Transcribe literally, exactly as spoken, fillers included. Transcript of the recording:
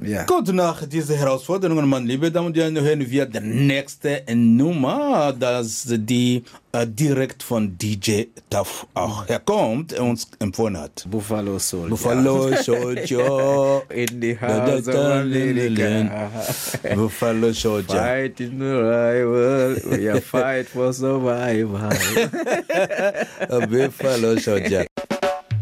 Ja. Gut, nach dieser Herausforderung, meine liebe Damen und Herren, hören wir die nächste Nummer, das die äh, direkt von D J Tuff auch herkommt, uns empfohlen hat. Buffalo Soldier. Buffalo Soldier. In the house of America. Buffalo Soldier. Fight in the rival. We are fight for survival. Buffalo Soldier.